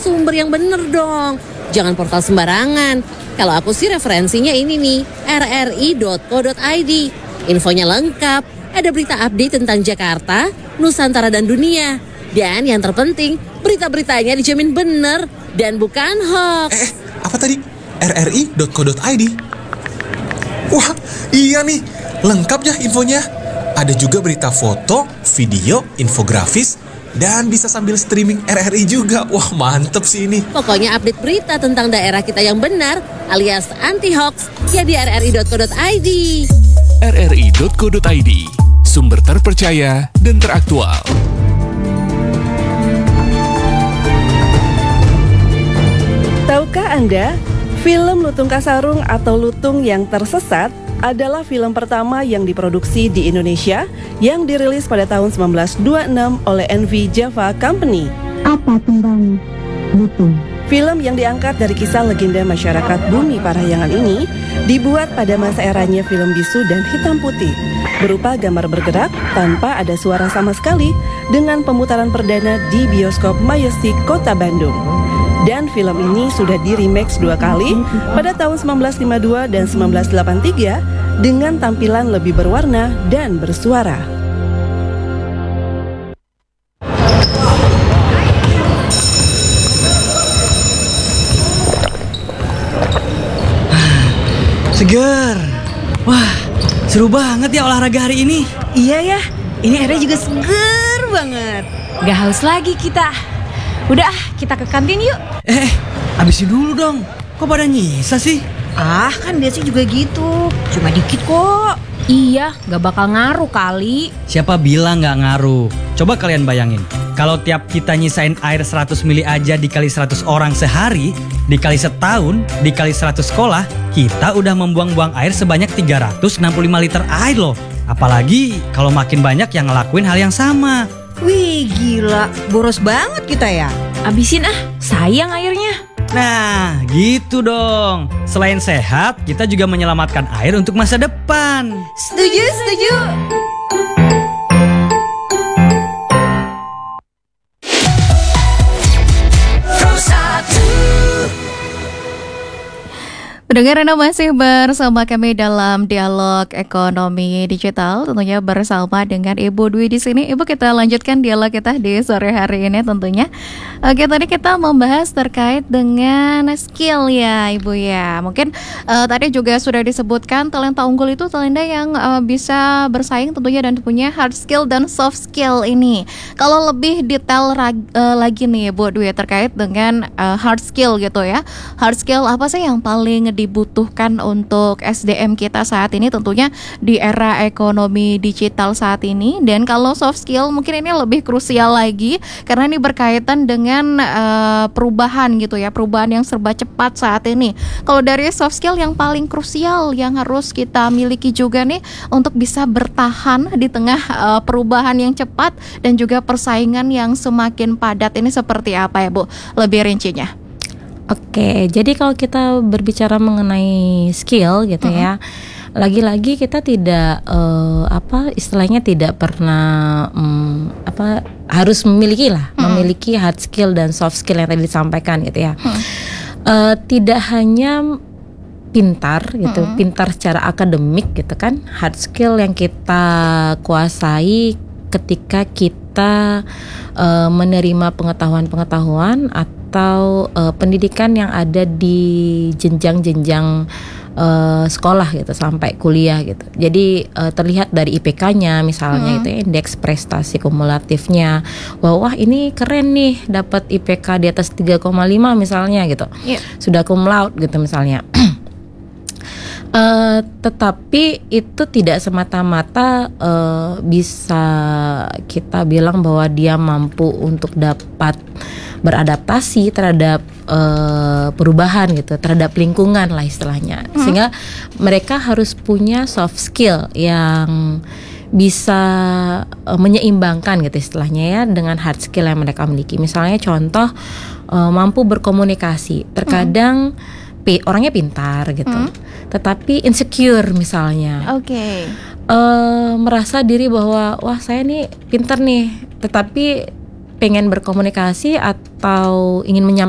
sumber yang bener dong. Jangan portal sembarangan. Kalau aku sih referensinya ini nih, rri.co.id. Infonya lengkap, ada berita update tentang Jakarta, Nusantara dan dunia. Dan yang terpenting, berita-beritanya dijamin bener dan bukan hoax. Apa tadi? rri.co.id? Wah, iya nih, lengkap ya infonya. Ada juga berita foto, video, infografis, dan bisa sambil streaming RRI juga. Wah, mantep sih ini. Pokoknya update berita tentang daerah kita yang benar alias anti-hoax ya di rri.co.id. rri.co.id, sumber terpercaya dan teraktual. Tahukah Anda, film Lutung Kasarung atau Lutung yang Tersesat adalah film pertama yang diproduksi di Indonesia yang dirilis pada tahun 1926 oleh NV Java Company. Apa tembang Lutung? Film yang diangkat dari kisah legenda masyarakat Bumi Parahyangan ini dibuat pada masa eranya film bisu dan hitam putih, berupa gambar bergerak tanpa ada suara sama sekali, dengan pemutaran perdana di bioskop Majestic Kota Bandung. Dan film ini sudah di-remake 2 kali pada tahun 1952 dan 1983 dengan tampilan lebih berwarna dan bersuara. Seger. Wah, seru banget ya olahraga hari ini. Iya ya, ini airnya juga seger banget. Gak haus lagi kita. Udah, kita ke kantin yuk. Habisin dulu dong. Kok pada nyisa sih? Ah, kan biasanya juga gitu. Cuma dikit kok. Iya, gak bakal ngaruh kali. Siapa bilang gak ngaruh? Coba kalian bayangin, kalau tiap kita nyisain air 100 mili aja dikali 100 orang sehari, dikali setahun, dikali 100 sekolah, kita udah membuang-buang air sebanyak 365 liter air loh. Apalagi kalau makin banyak yang ngelakuin hal yang sama. Wih, gila. Boros banget kita ya. Abisin sayang airnya. Nah, gitu dong. Selain sehat, kita juga menyelamatkan air untuk masa depan. Setuju, setuju. Pendengar Anda masih bersama kami dalam dialog ekonomi digital, tentunya bersama dengan Ibu Dwi di sini. Ibu, kita lanjutkan dialog kita di sore hari ini tentunya. Oke, tadi kita membahas terkait dengan skill ya Ibu ya. Mungkin tadi juga sudah disebutkan talenta unggul itu talenta yang bisa bersaing tentunya dan punya hard skill dan soft skill ini. Kalau lebih detail lagi nih Ibu Dwi terkait dengan hard skill gitu ya. Hard skill apa sih yang paling dibutuhkan untuk SDM kita saat ini tentunya di era ekonomi digital saat ini. Dan kalau soft skill mungkin ini lebih krusial lagi karena ini berkaitan dengan perubahan gitu ya, perubahan yang serba cepat saat ini. Kalau dari soft skill yang paling krusial yang harus kita miliki juga nih untuk bisa bertahan di tengah perubahan yang cepat dan juga persaingan yang semakin padat, ini seperti apa ya Bu? Lebih rincinya. Oke, jadi kalau kita berbicara mengenai skill gitu ya, lagi-lagi kita tidak istilahnya tidak pernah harus memiliki hard skill dan soft skill yang tadi disampaikan gitu ya. Tidak hanya pintar gitu, pintar secara akademik gitu kan, hard skill yang kita kuasai ketika kita menerima pengetahuan-pengetahuan atau pendidikan yang ada di jenjang-jenjang sekolah gitu sampai kuliah gitu. Jadi terlihat dari IPK-nya misalnya itu indeks prestasi kumulatifnya. Wah ini keren nih dapat IPK di atas 3,5 misalnya gitu. Sudah cum laude gitu misalnya. Tetapi itu tidak semata-mata bisa kita bilang bahwa dia mampu untuk dapat beradaptasi terhadap perubahan gitu, terhadap lingkungan lah istilahnya. Sehingga mereka harus punya soft skill yang bisa menyeimbangkan gitu istilahnya ya dengan hard skill yang mereka miliki. Misalnya contoh mampu berkomunikasi. Terkadang orangnya pintar gitu, tetapi insecure misalnya. Merasa diri bahwa wah saya nih pintar nih, tetapi pengen berkomunikasi atau ingin menyampaikan